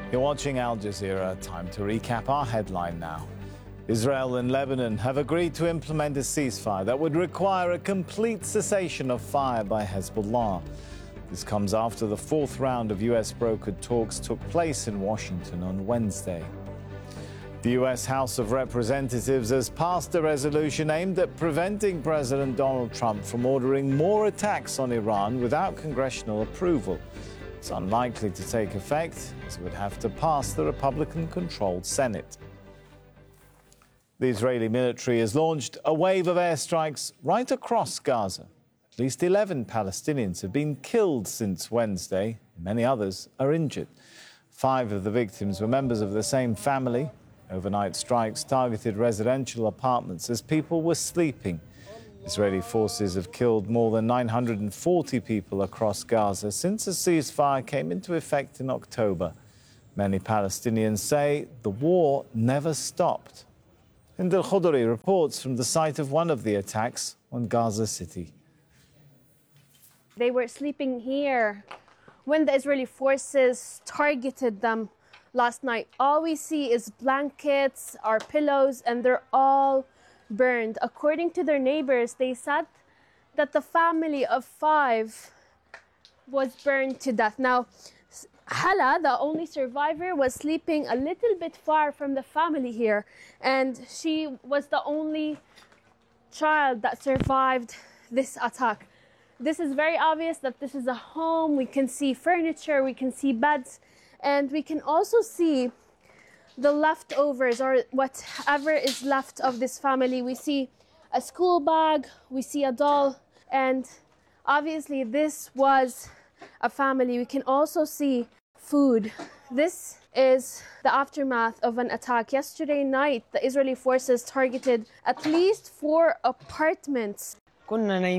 You're watching Al Jazeera. Time to recap our headline now. Israel and Lebanon have agreed to implement a ceasefire that would require a complete cessation of fire by Hezbollah. This comes after the fourth round of US-brokered talks took place in Washington on Wednesday. The US House of Representatives has passed a resolution aimed at preventing President Donald Trump from ordering more attacks on Iran without congressional approval. It's unlikely to take effect, as it would have to pass the Republican-controlled Senate. The Israeli military has launched a wave of airstrikes right across Gaza. At least 11 Palestinians have been killed since Wednesday. Many others are injured. 5 of the victims were members of the same family. Overnight strikes targeted residential apartments as people were sleeping. Israeli forces have killed more than 940 people across Gaza since the ceasefire came into effect in October. Many Palestinians say the war never stopped. Hind al-Khudri reports from the site of one of the attacks on Gaza City. They were sleeping here when the Israeli forces targeted them last night. All we see is blankets, our pillows, and they're all burned. According to their neighbors, they said that the family of 5 was burned to death. Now, Hala, the only survivor, was sleeping a little bit far from the family here, and she was the only child that survived this attack. This is very obvious that this is a home. We can see furniture, we can see beds, and we can also see the leftovers, or whatever is left of this family. We see a school bag, we see a doll, and obviously this was a family. We can also see food. This is the aftermath of an attack. Yesterday night, the Israeli forces targeted at least 4 apartments. We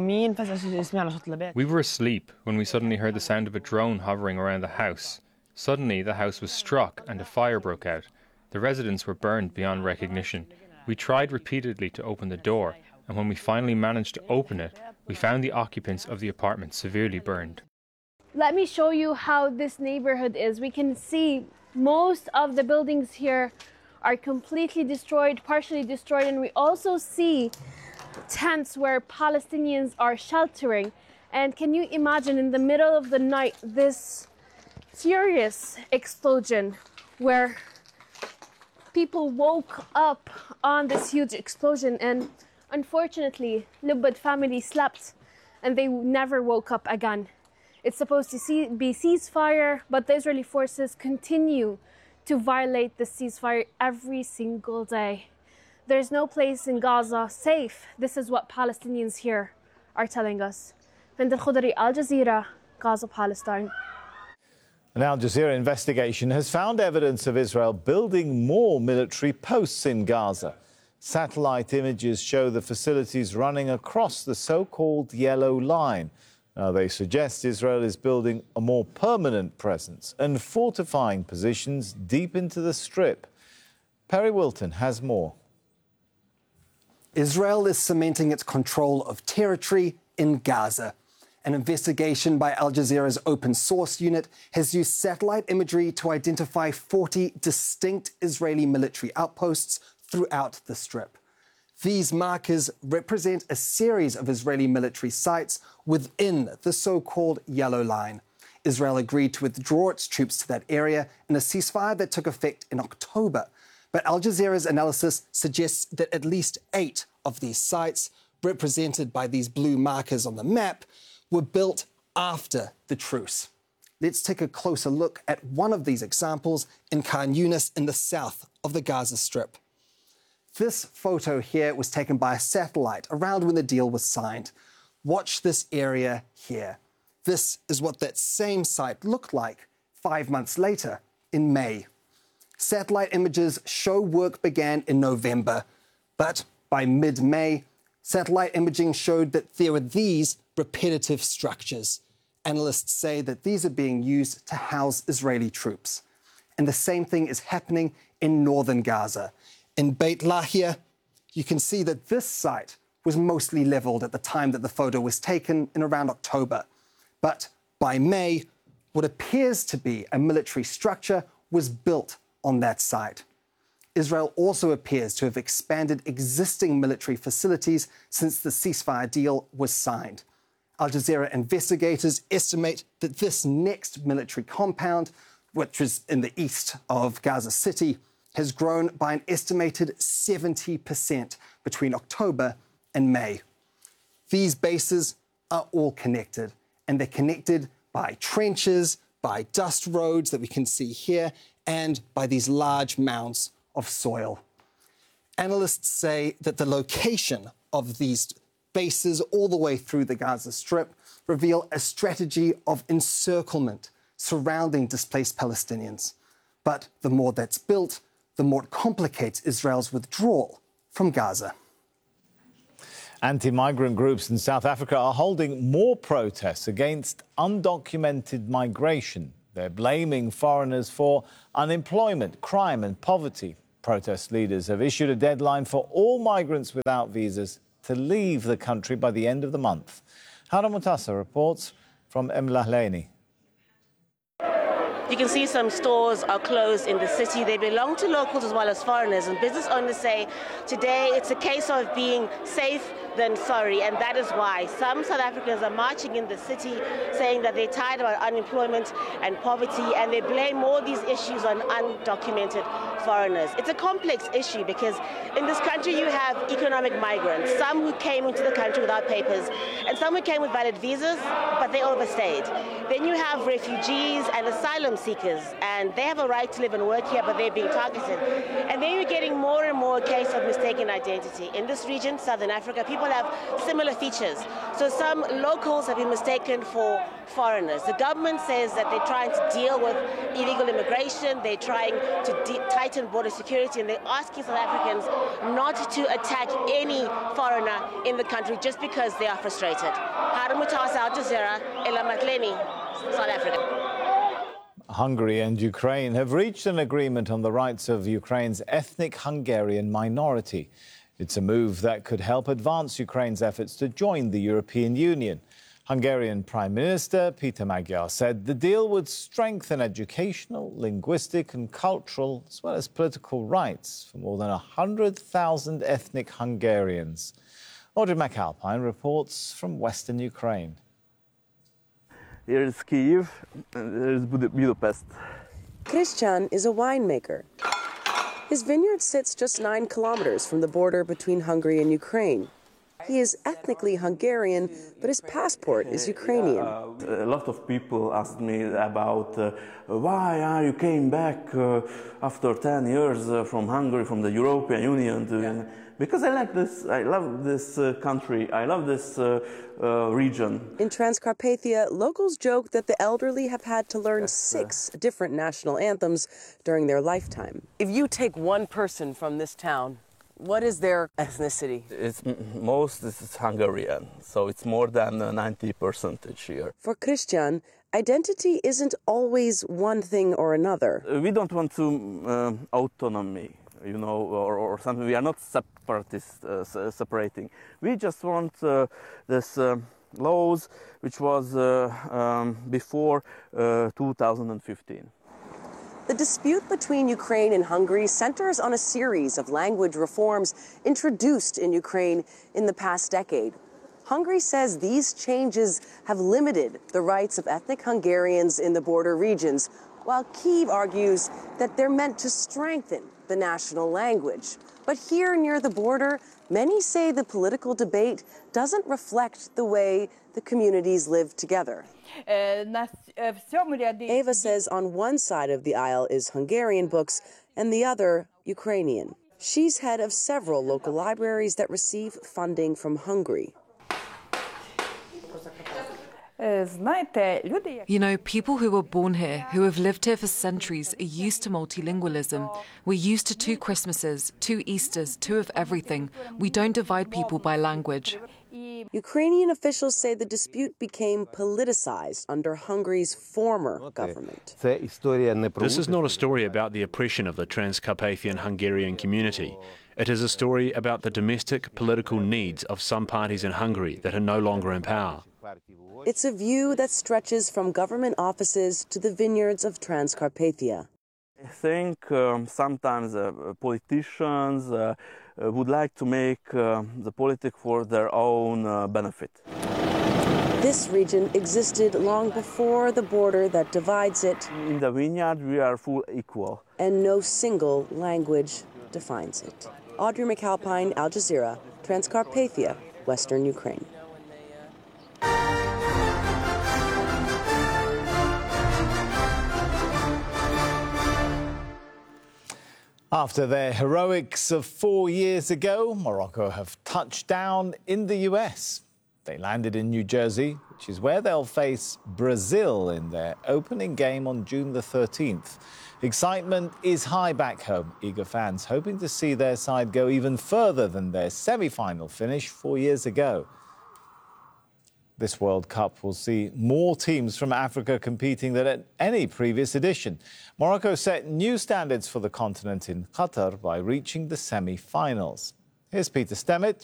were asleep when we suddenly heard the sound of a drone hovering around the house. Suddenly, the house was struck and a fire broke out. The residents were burned beyond recognition. We tried repeatedly to open the door, and when we finally managed to open it, we found the occupants of the apartment severely burned. Let me show you how this neighborhood is. We can see most of the buildings here are completely destroyed, partially destroyed, and we also see tents where Palestinians are sheltering. And can you imagine, in the middle of the night, this furious explosion where people woke up on this huge explosion, and unfortunately, Lubbad family slept and they never woke up again. It's supposed to be ceasefire, but the Israeli forces continue to violate the ceasefire every single day. There's no place in Gaza safe. This is what Palestinians here are telling us. Hind al-Khudri, Al Jazeera, Gaza, Palestine. An Al Jazeera investigation has found evidence of Israel building more military posts in Gaza. Satellite images show the facilities running across the so-called Yellow Line. Now, they suggest Israel is building a more permanent presence and fortifying positions deep into the Strip. Perry Wilton has more. Israel is cementing its control of territory in Gaza. An investigation by Al Jazeera's open source unit has used satellite imagery to identify 40 distinct Israeli military outposts throughout the Strip. These markers represent a series of Israeli military sites within the so-called Yellow Line. Israel agreed to withdraw its troops to that area in a ceasefire that took effect in October. But Al Jazeera's analysis suggests that at least 8 of these sites, represented by these blue markers on the map, were built after the truce. Let's take a closer look at one of these examples in Khan Yunis in the south of the Gaza Strip. This photo here was taken by a satellite around when the deal was signed. Watch this area here. This is what that same site looked like 5 months later, in May. Satellite images show work began in November, but by mid-May, satellite imaging showed that there were these repetitive structures. Analysts say that these are being used to house Israeli troops. And the same thing is happening in northern Gaza. In Beit Lahia, you can see that this site was mostly leveled at the time that the photo was taken in around October. But by May, what appears to be a military structure was built on that site. Israel also appears to have expanded existing military facilities since the ceasefire deal was signed. Al Jazeera investigators estimate that this next military compound, which is in the east of Gaza City, has grown by an estimated 70% between October and May. These bases are all connected, and they're connected by trenches, by dust roads that we can see here, and by these large mounds of soil. Analysts say that the location of these bases all the way through the Gaza Strip reveal a strategy of encirclement surrounding displaced Palestinians. But the more that's built, the more it complicates Israel's withdrawal from Gaza. Anti-migrant groups in South Africa are holding more protests against undocumented migration. They're blaming foreigners for unemployment, crime and poverty. Protest leaders have issued a deadline for all migrants without visas to leave the country by the end of the month. Hara Mutasa reports from Emlahleni. You can see some stores are closed in the city. They belong to locals as well as foreigners. And business owners say today it's a case of being safe than sorry. And that is why some South Africans are marching in the city saying that they're tired about unemployment and poverty. And they blame all these issues on undocumented foreigners. It's a complex issue because in this country you have economic migrants, some who came into the country without papers and some who came with valid visas, but they overstayed. Then you have refugees and asylum seekers, and they have a right to live and work here, but they're being targeted. And then you're getting more and more a case of mistaken identity. In this region, Southern Africa, people have similar features. So some locals have been mistaken for foreigners. The government says that they're trying to deal with illegal immigration, they're trying to tighten border security, and they're asking South Africans not to attack any foreigner in the country just because they are frustrated. Hara Mutasa, Al Jazeera, Emlahleni, South Africa. Hungary and Ukraine have reached an agreement on the rights of Ukraine's ethnic Hungarian minority. It's a move that could help advance Ukraine's efforts to join the European Union. Hungarian Prime Minister Peter Magyar said the deal would strengthen educational, linguistic and cultural, as well as political rights for more than 100,000 ethnic Hungarians. Audrey McAlpine reports from Western Ukraine. Here is Kyiv, and there is Budapest. Christian is a winemaker. His vineyard sits just 9 kilometers from the border between Hungary and Ukraine. He is ethnically Hungarian, but his passport is Ukrainian. A lot of people asked me about why you came back after 10 years from Hungary, from the European Union. Because I like this, I love this country, I love this region. In Transcarpathia, locals joke that the elderly have had to learn 6 different national anthems during their lifetime. If you take one person from this town, what is their ethnicity? It's Hungarian, so it's more than 90% here. For Christian, identity isn't always one thing or another. We don't want to autonomy, you know, or something. We are not separatists, separating. We just want this laws, which was before 2015. The dispute between Ukraine and Hungary centers on a series of language reforms introduced in Ukraine in the past decade. Hungary says these changes have limited the rights of ethnic Hungarians in the border regions, while Kyiv argues that they're meant to strengthen the national language. But here near the border, many say the political debate doesn't reflect the way the communities live together. Eva says on one side of the aisle is Hungarian books and the other Ukrainian. She's head of several local libraries that receive funding from Hungary. You know, people who were born here, who have lived here for centuries, are used to multilingualism. We're used to 2 Christmases, 2 Easters, 2 of everything. We don't divide people by language. Ukrainian officials say the dispute became politicized under Hungary's former government. This is not a story about the oppression of the Transcarpathian Hungarian community. It is a story about the domestic political needs of some parties in Hungary that are no longer in power. It's a view that stretches from government offices to the vineyards of Transcarpathia. I think sometimes politicians would like to make the politics for their own benefit. This region existed long before the border that divides it. In the vineyard, we are full equal. And no single language defines it. Audrey McAlpine, Al Jazeera, Transcarpathia, Western Ukraine. After their heroics of 4 years ago, Morocco have touched down in the US. They landed in New Jersey, which is where they'll face Brazil in their opening game on June the 13th. Excitement is high back home, eager fans hoping to see their side go even further than their semi-final finish 4 years ago. This World Cup will see more teams from Africa competing than at any previous edition. Morocco set new standards for the continent in Qatar by reaching the semi-finals. Here's Peter Stemmet